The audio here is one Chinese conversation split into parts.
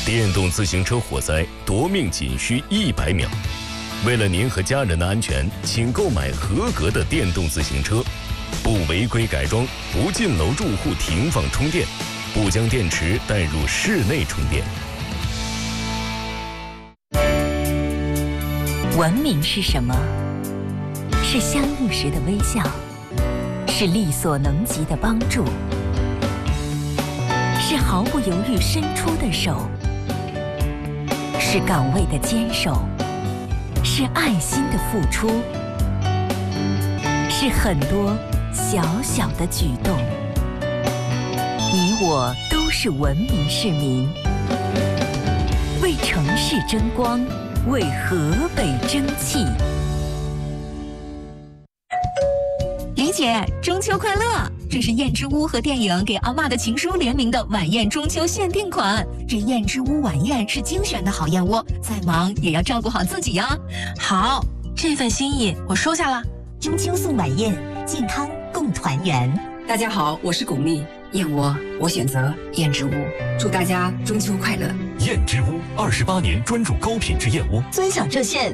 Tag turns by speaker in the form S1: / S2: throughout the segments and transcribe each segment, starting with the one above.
S1: 电动自行车火灾夺命仅需100秒。为了您和家人的安全，请购买合格的电动自行车，不违规改装，不进楼住户停放充电，不将电池带入室内充电。
S2: 文明是什么？是相遇时的微笑，是力所能及的帮助，是毫不犹豫伸出的手，是岗位的坚守，是爱心的付出，是很多小小的举动。你我都是文明市民，为城市争光，为河北争气。
S3: 李姐，中秋快乐！这是燕之屋和电影给阿嬷的情书联名的晚宴中秋限定款。这燕之屋晚宴是精选的好燕窝，再忙也要照顾好自己呀。
S4: 好，这份心意我收下了。
S5: 中秋送晚宴，健康共团圆。
S6: 大家好，我是巩俐，燕窝我选择燕之屋，祝大家中秋快乐。
S7: 燕之屋28年专注高品质燕窝，
S5: 尊享热线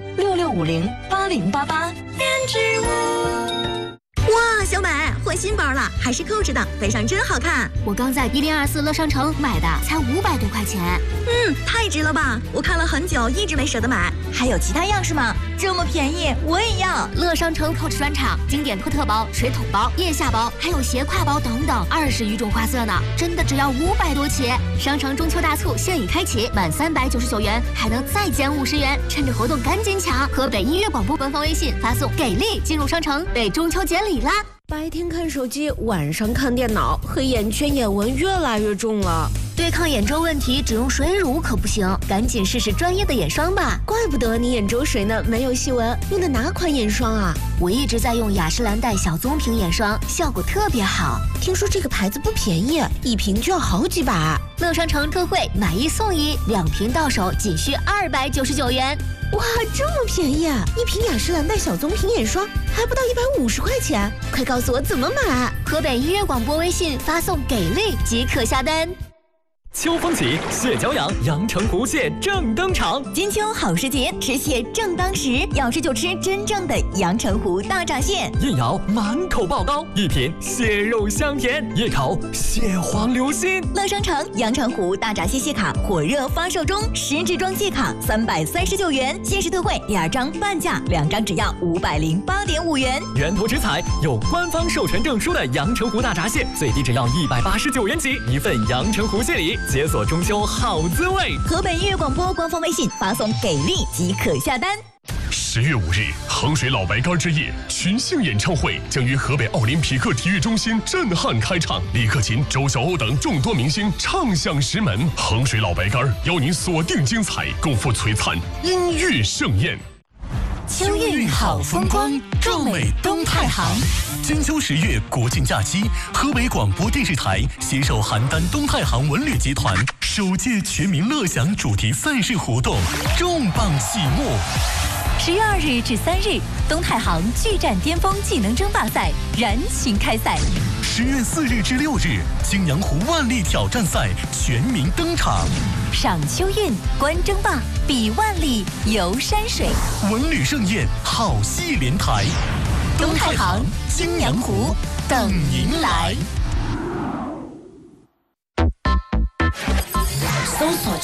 S5: 66508088。
S3: 燕之屋。
S8: 哇，小美换新包了，还是扣着的，背上真好看。
S9: 我刚在1024乐商城买的，才500多块钱。
S8: 太值了吧！我看了很久，一直没舍得买。
S5: 还有其他样式吗？这么便宜，我也要。
S9: 乐商城 Coach 专场，经典托特包、水桶包、腋下包，还有斜挎包等等，20余种花色呢，真的只要500多起。商城中秋大促现已开启，满399元还能再减50元，趁着活动赶紧抢！河北音乐广播官方微信发送“给力”进入商城，为中秋节礼啦！
S10: 白天看手机，晚上看电脑，黑眼圈、眼纹越来越重了。
S9: 对抗眼周问题，只用水乳可不行，赶紧试试专业的眼霜吧。
S10: 怪不得你眼周水嫩，没有细纹，用的哪款眼霜啊？
S9: 我一直在用雅诗兰黛小棕瓶眼霜，效果特别好。
S10: 听说这个牌子不便宜，一瓶就要好几百。
S9: 乐商城特惠，买1送1，2瓶到手仅需299元。
S10: 哇，这么便宜啊！一瓶雅诗兰黛小棕瓶眼霜还不到150块钱，快告诉我怎么买！
S9: 河北音乐广播微信发送“给力”即可下单。
S7: 秋风起，蟹脚痒，阳澄湖蟹正登场。
S5: 金秋好时节，吃蟹正当时，要吃就吃真正的阳澄湖大闸蟹。
S7: 一咬满口爆膏，一品蟹肉香甜，一口蟹黄流心。
S5: 乐商城阳澄湖大闸蟹蟹卡火热发售中，10支装蟹卡339元，限时特惠，2张半价，2张只要508.5元。
S7: 源头直采有官方授权证书的阳澄湖大闸蟹，最低只要189元起，一份阳澄湖蟹礼。解锁中秋好滋味。
S5: 河北音乐广播官方微信发送“给力”即可下单。
S11: 10月5日，衡水老白干之夜群星演唱会将于河北奥林匹克体育中心震撼开场，李克勤、周晓鸥等众多明星唱响石门。衡水老白干邀您锁定精彩，共赴璀璨音乐盛宴。
S5: 秋运好风光，壮美东太行。
S12: 金秋10月国庆假期，河北广播电视台携手邯郸东太行文旅集团首届全民乐享主题赛事活动重磅启幕。
S2: 10月2日至3日，东太行巨战巅峰技能争霸赛燃情开赛。
S12: 10月4日至6日，青阳湖万历挑战赛全民登场。
S2: 赏秋运，观争霸，比万历，游山水，
S12: 文旅盛宴，好戏连台。
S2: 东太行、青阳湖等您来。
S5: 搜索